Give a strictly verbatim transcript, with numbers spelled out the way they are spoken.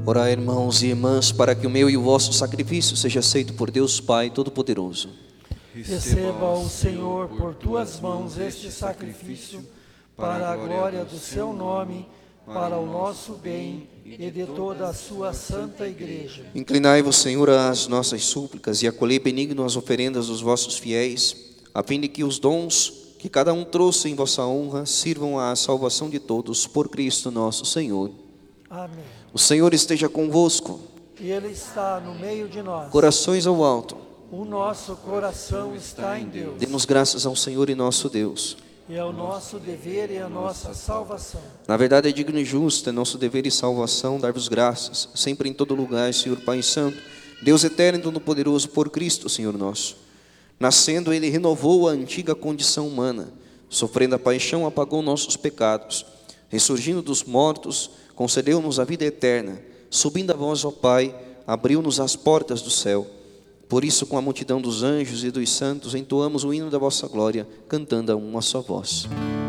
Orai, irmãos e irmãs, para que o meu e o vosso sacrifício seja aceito por Deus Pai Todo-Poderoso. Receba o Senhor por tuas mãos este sacrifício, para a glória do seu nome, para o nosso bem e de toda a sua santa igreja. Inclinai-vos, Senhor, às nossas súplicas e acolhei benigno as oferendas dos vossos fiéis, a fim de que os dons que cada um trouxe em vossa honra sirvam à salvação de todos, por Cristo nosso Senhor. Amém. O Senhor esteja convosco. E Ele está no meio de nós. Corações ao alto. O nosso coração está em Deus. Demos graças ao Senhor e nosso Deus. E é o nosso dever e a nossa salvação. Na verdade é digno e justo, é nosso dever e salvação dar-vos graças, sempre em todo lugar, Senhor Pai Santo, Deus eterno e todo-poderoso, por Cristo, Senhor nosso. Nascendo, Ele renovou a antiga condição humana, sofrendo a paixão, apagou nossos pecados, ressurgindo dos mortos, concedeu-nos a vida eterna, subindo a vós, ó Pai, abriu-nos as portas do céu. Por isso, com a multidão dos anjos e dos santos, entoamos o hino da vossa glória, cantando a uma só voz.